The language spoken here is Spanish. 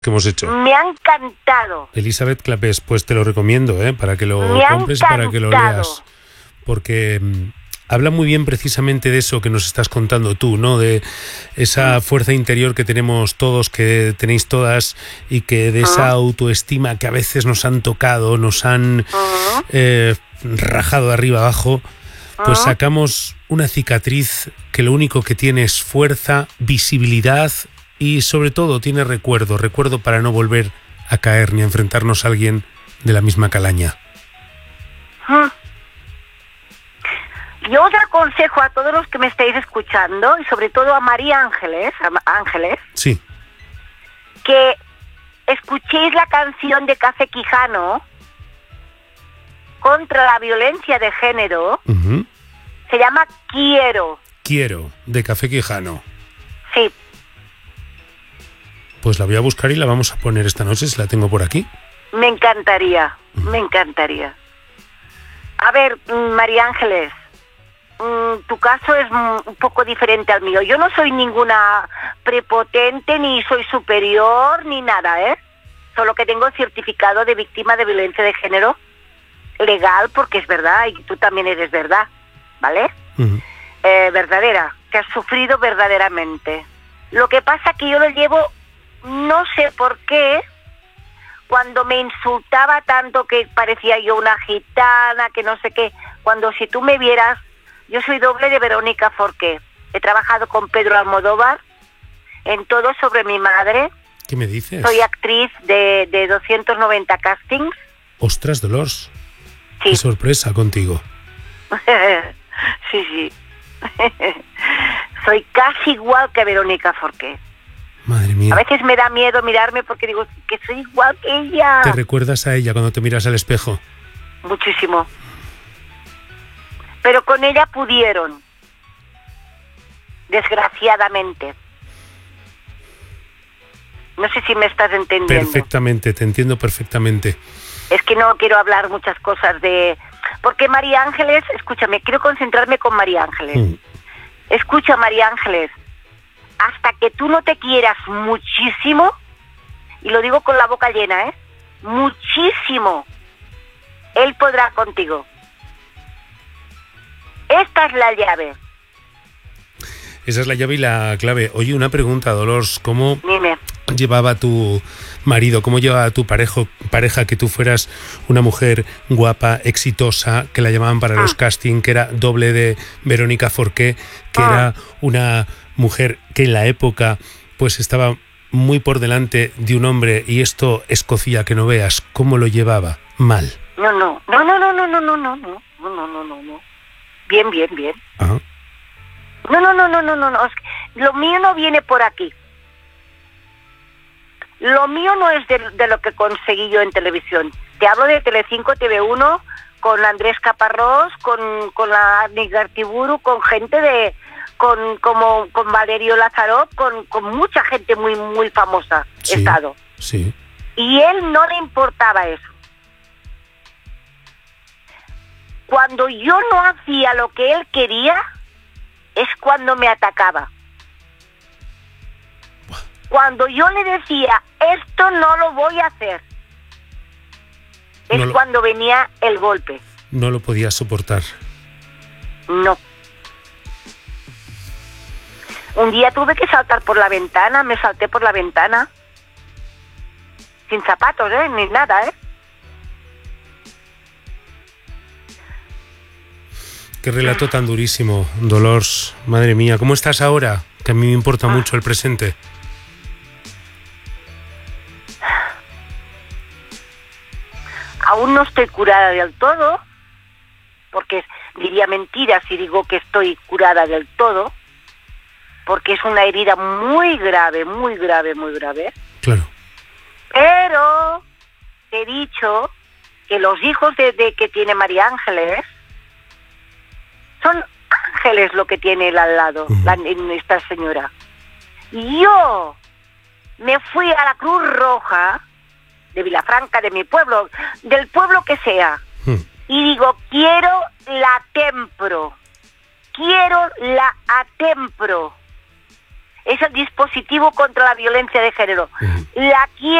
que hemos hecho. Me ha encantado. Elizabeth Clapés, pues te lo recomiendo, para que lo compres, para que lo leas. Porque habla muy bien precisamente de eso que nos estás contando tú, ¿no? De esa fuerza interior que tenemos todos, que tenéis todas, y que de esa autoestima que a veces nos han tocado, nos han rajado de arriba abajo, pues sacamos una cicatriz que lo único que tiene es fuerza, visibilidad y sobre todo tiene recuerdo para no volver a caer ni a enfrentarnos a alguien de la misma calaña. Yo os aconsejo a todos los que me estáis escuchando, y sobre todo a María Ángeles, sí, que escuchéis la canción de Café Quijano contra la violencia de género. Se llama Quiero, de Café Quijano. Sí. Pues la voy a buscar y la vamos a poner esta noche, si la tengo por aquí. Me encantaría, me encantaría. A ver, María Ángeles, tu caso es un poco diferente al mío. Yo no soy ninguna prepotente, ni soy superior, ni nada, Solo que tengo certificado de víctima de violencia de género legal, porque es verdad, y tú también eres verdad, ¿vale? Verdadera, que has sufrido verdaderamente. Lo que pasa que yo lo llevo, no sé por qué, cuando me insultaba tanto que parecía yo una gitana, que no sé qué, cuando si tú me vieras, yo soy doble de Verónica Forqué. He trabajado con Pedro Almodóvar en Todo sobre mi madre. ¿Qué me dices? Soy actriz de 290 castings. ¡Ostras, Dolors! Sí. ¡Qué sorpresa contigo! Sí. Soy casi igual que Verónica Forqué. Madre mía. A veces me da miedo mirarme porque digo que soy igual que ella. ¿Te recuerdas a ella cuando te miras al espejo? Muchísimo. Pero con ella pudieron. Desgraciadamente. No sé si me estás entendiendo. Perfectamente, te entiendo perfectamente. Es que no quiero hablar muchas cosas de... Porque María Ángeles, escúchame, quiero concentrarme con María Ángeles. Escucha, María Ángeles, hasta que tú no te quieras muchísimo, y lo digo con la boca llena, muchísimo, él podrá contigo. Esta es la llave. Esa es la llave y la clave. Oye, una pregunta, Dolors, ¿cómo Dime. llevaba tu marido, cómo llevaba tu pareja que tú fueras una mujer guapa, exitosa, que la llamaban para los castings, que era doble de Verónica Forqué, que era una mujer que en la época pues estaba muy por delante de un hombre, y esto escocía que no veas? ¿Cómo lo llevaba? Mal. No. Bien. Ajá. No. Lo mío no viene por aquí. Lo mío no es de lo que conseguí yo en televisión. Te hablo de Telecinco, TV1, con Andrés Caparrós, con la Nigartiburu, con gente con Valerio Lázaro, con mucha gente muy muy famosa. Sí, he estado. Sí. Y él no le importaba eso. Cuando yo no hacía lo que él quería, es cuando me atacaba. Cuando yo le decía, esto no lo voy a hacer, es cuando venía el golpe. No lo podía soportar. No. Un día tuve que saltar por la ventana, me salté por la ventana. Sin zapatos, ni nada, Qué relato tan durísimo, Dolors. Madre mía, ¿cómo estás ahora? Que a mí me importa mucho el presente. Aún no estoy curada del todo, porque diría mentira si digo que estoy curada del todo, porque es una herida muy grave. Claro. Pero te he dicho que los hijos de que tiene María Ángeles son ángeles lo que tiene él al lado, esta señora. Yo me fui a la Cruz Roja de Vilafranca, de mi pueblo, del pueblo que sea, y digo, quiero la Tempro. es el dispositivo contra la violencia de género. La